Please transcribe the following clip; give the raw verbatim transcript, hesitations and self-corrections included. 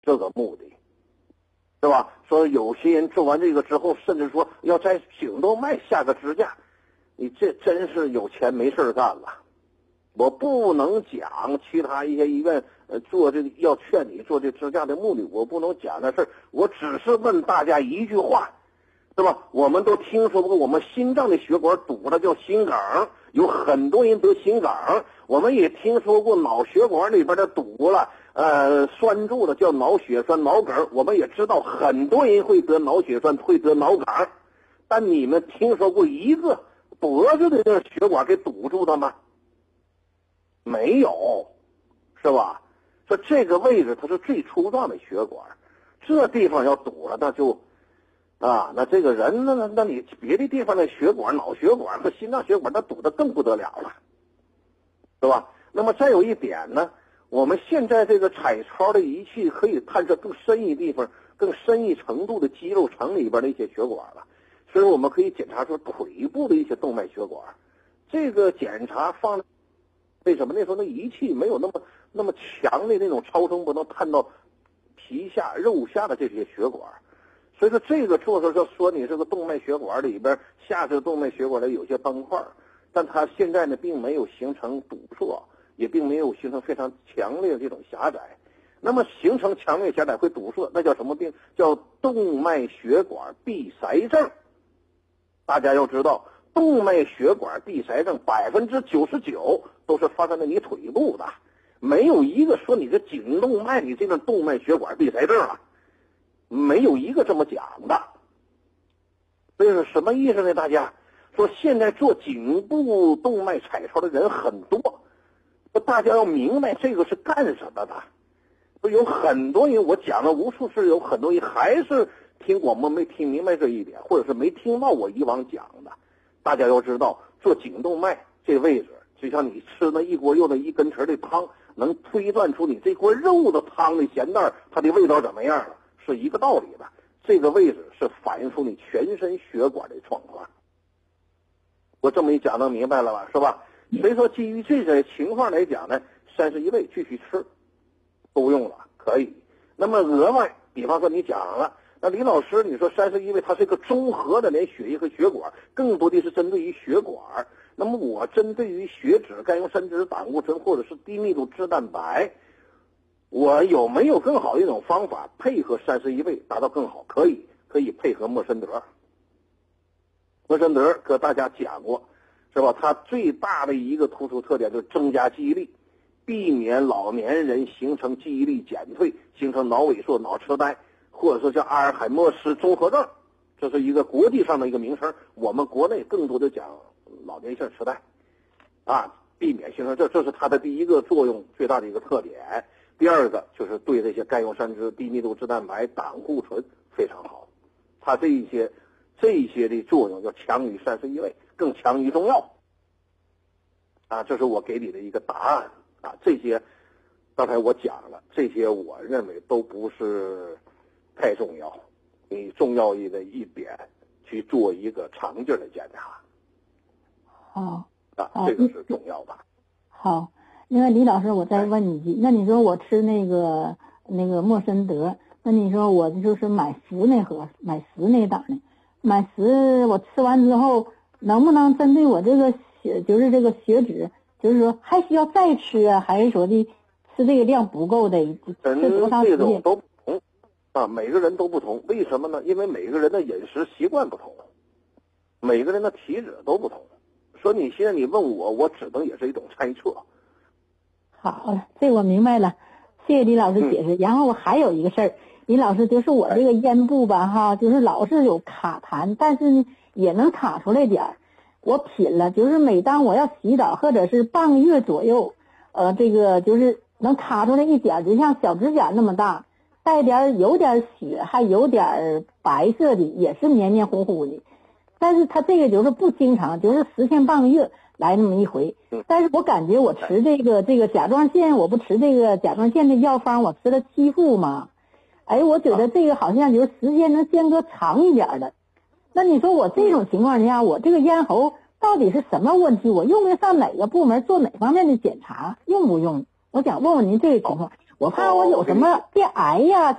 这个目的，是吧？说有些人做完这个之后，甚至说要在颈动脉下个支架，你这真是有钱没事干了。我不能讲其他一些医院呃做这个要劝你做这支架的目的，我不能讲这事儿，我只是问大家一句话，是吧？我们都听说过，我们心脏的血管堵了叫心梗，有很多人得心梗。我们也听说过脑血管里边的堵了，呃，栓住了叫脑血栓、脑梗。我们也知道很多人会得脑血栓，会得脑梗，但你们听说过一个脖子的这个血管给堵住的吗？没有，是吧？说这个位置它是最粗壮的血管，这地方要堵了，那就啊，那这个人呢，那你别的地方的血管、脑血管和心脏血管，那堵得更不得了了，是吧？那么再有一点呢，我们现在这个彩超的仪器可以探测更深一地方、更深一程度的肌肉层里边的一些血管了，所以我们可以检查出腿部的一些动脉血管。这个检查放为什么那时候那仪器没有那么那么强的那种超声波能探到皮下、肉下的这些血管？所以说这个做时候说你这个动脉血管里边下这个动脉血管里有些斑块，但它现在呢并没有形成堵塞，也并没有形成非常强烈的这种狭窄。那么形成强烈狭窄会堵塞，那叫什么病？叫动脉血管闭塞症。大家要知道，动脉血管闭塞症百分之九十九都是发生在你腿部的，没有一个说你这颈动脉你这个动脉血管闭塞症了，没有一个这么讲的。这是什么意思呢？大家说现在做颈部动脉彩超的人很多，大家要明白这个是干什么的。有很多人，我讲了无数次，有很多人还是听广播没听明白这一点，或者是没听到我以往讲的。大家要知道，做颈动脉这位置，就像你吃那一锅肉的一根匙的汤，能推断出你这锅肉的汤的咸淡，它的味道怎么样了，是一个道理的。这个位置是反映出你全身血管的状况。我这么一讲能明白了吧？是吧？所以说基于这些情况来讲呢，三十一味继续吃都用了可以。那么额外比方说你讲了，那李老师你说三十一味它是一个综合的，连血液和血管更多的是针对于血管，那么我针对于血脂、甘油三酯、胆固醇或者是低密度脂蛋白，我有没有更好的一种方法配合三十一味达到更好？可以，可以配合莫森德。莫森德给大家讲过，是吧？它最大的一个突出特点就是增加记忆力，避免老年人形成记忆力减退，形成脑萎缩、脑痴呆，或者说叫阿尔海默氏综合症，这是一个国际上的一个名称。我们国内更多的讲老年性痴呆，啊，避免形成这，这是它的第一个作用，最大的一个特点。第二个就是对这些甘油三酯、低密度脂蛋白、胆固醇非常好，它这一些这一些的作用要强于三十一味，更强于中药。啊，这是我给你的一个答案啊。这些刚才我讲了，这些我认为都不是太重要，你重要一的一点去做一个肠镜的检查。 好， 啊，这个是重要的。 好，另外李老师，我再问你一句，那你说我吃那个那个莫森德，那你说我就是买十那盒，买十那档的，买十我吃完之后，能不能针对我这个血，就是这个血脂，就是说还需要再吃啊，还是说的吃这个量不够的，吃多长时间？ 都不同啊，每个人都不同。为什么呢？因为每个人的饮食习惯不同，每个人的体质都不同。说你现在你问我，我只能也是一种猜测。 好了，这我明白了，谢谢李老师解释。嗯、然后我还有一个事儿，李老师就是我这个咽部吧哈，就是老是有卡痰，但是呢也能卡出来点儿。我品了，就是每当我要洗澡或者是半个月左右，呃，这个就是能卡出来一点，就像小指甲那么大，带点有点血，还有点白色的，也是黏黏糊糊的。但是它这个就是不经常，就是十天半个月来那么一回。但是我感觉我吃这个这个甲状腺，我不吃这个甲状腺的药方，我吃了七副嘛。哎，我觉得这个好像就是时间能间隔长一点的。那你说我这种情况下，我这个咽喉到底是什么问题？我用不用上哪个部门做哪方面的检查？用不用？我想问问您这个情况，我怕我有什么变癌呀。